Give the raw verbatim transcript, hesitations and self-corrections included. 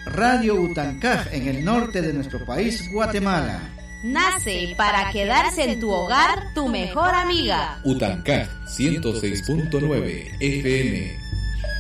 Radio Utancaj en el norte de nuestro país, Guatemala. Nace para quedarse en tu hogar, tu mejor amiga. Utancaj ciento seis punto nueve F M.